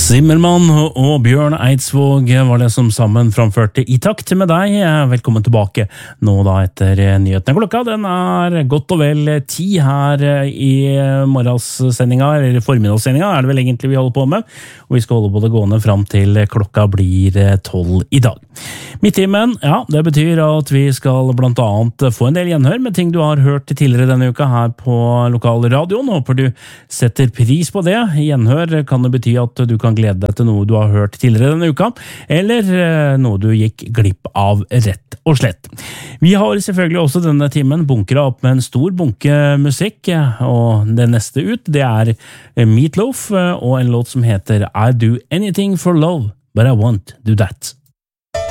Zimmermann og Bjørn Eidsvåg var det som sammen framførte I takt med deg. Velkommen tilbake nå da etter nyhetene. Klokka den godt og vel 10 her I morgenssendinga, eller formidagssendinga er det vel egentlig vi holder på med. Og vi skal holde på det gående fram til klokka blir 12 I dag. Midttimen, ja, det betyr at vi skal blant annet få en del gjenhør med ting du har hørt tidligere denne uka her på lokalradioen. Håper du setter pris på det. Gjenhør kan det bety at du kan glede deg til noe du har hørt tidligere denne uka, eller noe du gikk glipp av rett og slett. Vi har selvfølgelig også denne timen bunkret opp med en stor bunke musikk, og det neste ut, det Meatloaf og en låt som heter I Do Anything for Love, But I Won't Do That.